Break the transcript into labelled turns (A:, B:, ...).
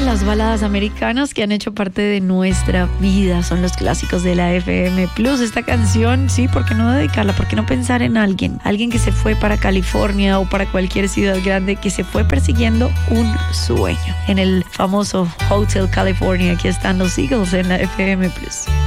A: las baladas americanas que han hecho parte de nuestra vida, son los clásicos de la FM Plus. Esta canción, sí, ¿por qué no dedicarla? ¿Por qué no pensar en alguien que se fue para California o para cualquier ciudad grande, que se fue persiguiendo un sueño? En el famoso Hotel California, aquí están los Eagles en la FM Plus.